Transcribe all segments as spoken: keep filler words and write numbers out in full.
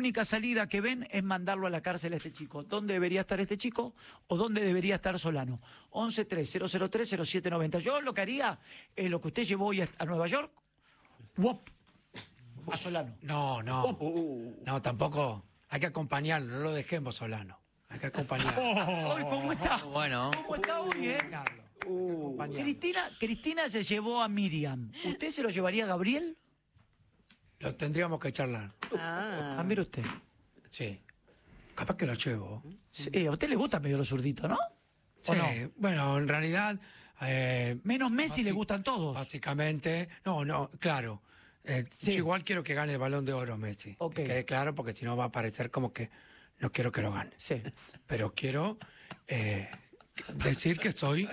única salida que ven es mandarlo a la cárcel a este chico. ¿Dónde debería estar este chico o dónde debería estar Solano? once tres cero cero tres cero siete noventa. Yo lo que haría es lo que usted llevó hoy a Nueva York. ¡Wop! A Solano. No, no. No, tampoco. Hay que acompañarlo, no lo dejemos Solano. Hay que acompañarlo. Hoy, ¿cómo está? Bueno. ¿Cómo está hoy, eh? Uh, Cristina, Cristina se llevó a Miriam. ¿Usted se lo llevaría a Gabriel? Lo tendríamos que charlar. Ah, mire usted. Sí. Capaz que lo llevo. Sí, a usted le gusta medio lo zurdito, ¿no? Sí. ¿O no? Bueno, en realidad... Eh, Menos Messi le básic- gustan todos. Básicamente... No, no, claro. Eh, Sí. yo igual quiero que gane el Balón de Oro Messi. Ok. Que quede claro, porque si no va a parecer como que no quiero que lo gane. Sí. Pero quiero eh, decir que soy...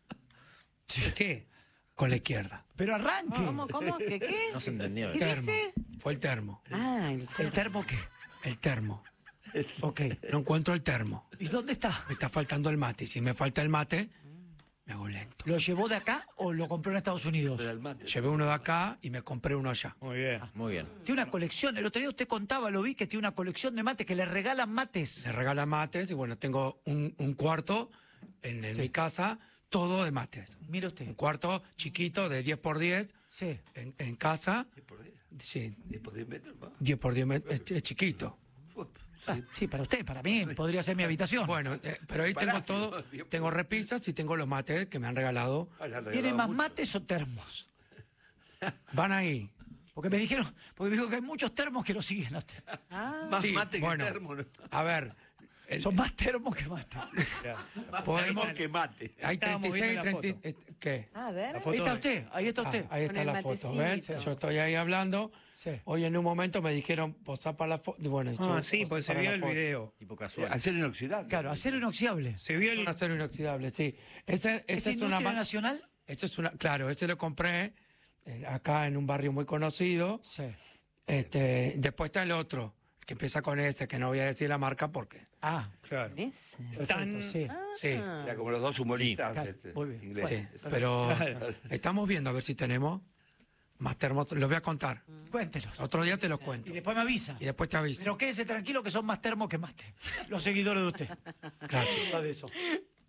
¿Qué? Con la izquierda. Pero arranque. ¿Cómo, cómo? ¿Qué qué? No se entendió. ¿Qué Termo. dice? Fue el termo. Ah, el ¿El termo qué? El termo. Ok. No encuentro el termo. ¿Y dónde está? Me está faltando el mate. Y si me falta el mate, me hago lento. ¿Lo llevó de acá o lo compró en Estados Unidos? Llevé uno de acá y me compré uno allá. Muy bien. Muy bien. Tiene una colección. El otro día usted contaba, lo vi, que tiene una colección de mates, que le regalan mates. Se regala mates y bueno, tengo un, un cuarto en, en mi casa, todo de mates. Mire Un usted. cuarto chiquito de diez por diez Sí. en, en casa. diez por diez. Sí, diez por diez metros, va. diez por diez met- es, es chiquito. Ah, sí, para usted, para mí, podría ser mi habitación. Bueno, eh, pero ahí tengo Palacio, todo, diez por tengo repisas y tengo los mates que me han regalado. Ah, le han ¿Tiene regalado más mucho. mates o termos? Van ahí. Porque me dijeron, porque me dijo que hay muchos termos que lo siguen a usted. Más Sí, mate que bueno, termo, ¿no? A ver, el- Son más termos que mates. Más podemos- termo que mate. hay Estábamos treinta y seis, viendo la treinta, eh, ¿qué? A ver. La foto Ahí está de- usted, ahí está usted. Ah, ahí está Con el la foto, matecito. ¿ves? Yo estoy ahí hablando. Sí. Hoy en un momento me dijeron posar para la foto. Bueno, yo Ah, sí, posé pues se para vio la el foto. video. Tipo casual. Acero inoxidable. Claro, acero inoxidable. Se vio Es el... un acero inoxidable, sí. Ese, ¿Es esa es una industria ma- nacional? esa es una, claro, ese lo compré eh, acá en un barrio muy conocido. Sí. Este, después está el otro, que empieza con ese, que no voy a decir la marca porque. Ah, Claro. Ese. Están... perfecto, sí. Sí, O sea, como los dos humoristas Claro, este, muy bien. ingleses. sí. Pero estamos viendo a ver si tenemos más termos. Los voy a contar. Cuéntelos. Otro día te los Y cuento. después me avisa. Y después te aviso. Pero quédese tranquilo que son más termos que mate. Los seguidores de usted. Claro. Nada de eso.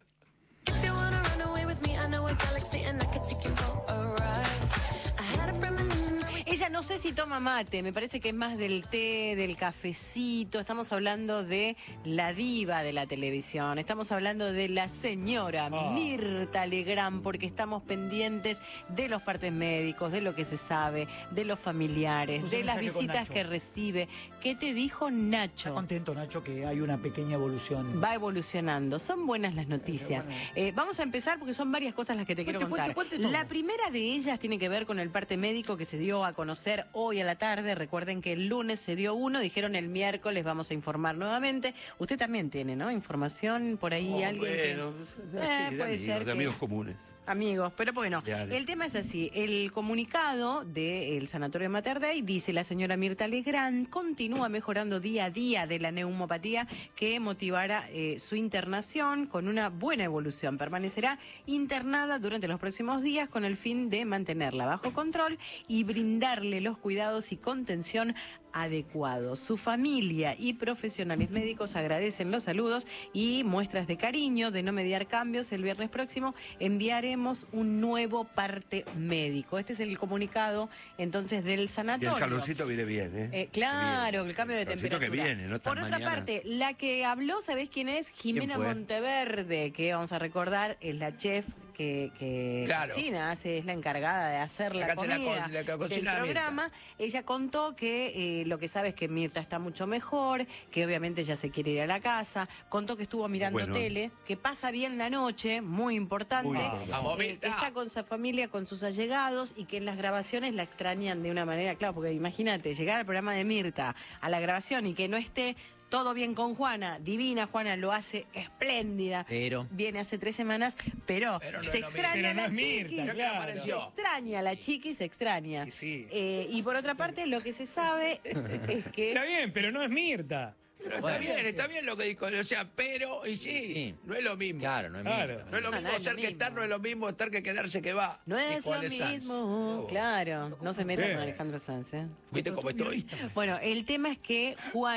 If you wanna run away with me, I know a galaxy and I could take you for a ride. I had a premonition. Ella no sé si toma mate, me parece que es más del té, del cafecito. Estamos hablando de la diva de la televisión. Estamos hablando de la señora Ah. Mirta Legrand, porque estamos pendientes de los partes médicos, de lo que se sabe, de los familiares, Puse de las mensaje con visitas Nacho. que recibe. ¿Qué te dijo Está Nacho? contento, Nacho, que hay una pequeña evolución. Va evolucionando. Son buenas las noticias. Eh, vamos a empezar porque son varias cosas las que te quiero Cuente, contar. cuente, cuente todo. La primera de ellas tiene que ver con el parte médico que se dio a conocer hoy a la tarde. Recuerden que el lunes se dio uno, dijeron el miércoles vamos a informar nuevamente. Usted también tiene, ¿no? Información por ahí, Oh, alguien bueno, que... sí, Eh, de puede amigos, ser de que- amigos comunes. Amigos, pero bueno, Dale. el tema es así. El comunicado del Sanatorio Mater Dei dice la señora Mirta Legrand continúa mejorando día a día de la neumopatía que motivará eh, su internación con una buena evolución. Permanecerá internada durante los próximos días con el fin de mantenerla bajo control y brindarle los cuidados y contención adecuados. Su familia y profesionales médicos agradecen los saludos y muestras de cariño, de no mediar cambios. El viernes próximo enviaremos un nuevo parte médico. Este es el comunicado entonces del Y sanatorio. el calorcito viene bien, ¿eh? Eh, claro, el cambio de calorcito temperatura. que viene, ¿no? Estas Por otra mañanas. parte, la que habló, ¿sabés quién es? Jimena fue? Monteverde, que vamos a recordar, es la chef que, que Claro. cocina, hace, es la encargada de hacer la, La que hace la comida co- la que del cocina Mirta. programa. Ella contó que eh, lo que sabe es que Mirta está mucho mejor, que obviamente ella se quiere ir a la casa. Contó que estuvo mirando Bueno. tele, que pasa bien la noche, muy importante. Muy eh, importante. Vamos, que Mirta. está con su familia, con sus allegados y que en las grabaciones la extrañan de una manera, claro, porque imagínate, llegar al programa de Mirta, a la grabación y que no esté todo bien con Juana, divina Juana, lo hace espléndida. Pero... Viene hace tres semanas, pero, Pero no se es lo mismo. extraña Pero no la es chiqui. Mirta, Creo que claro. apareció. Se extraña la chiqui, se extraña. Y sí. Eh, y por otra parte, lo que se sabe es que... Está bien, pero no es Mirta. Pero está bien, está bien lo que dijo. O sea, pero, y sí, Sí. no es lo mismo. Claro, no es Claro. Mirta. No es lo No, mismo no es ser lo que mismo. estar, no es lo mismo estar que quedarse que va. No es dijo lo Ale Sanz. mismo, claro. No se meta Sí. con Alejandro Sanz, ¿eh? ¿Viste cómo estoy? Bueno, el tema es que Juan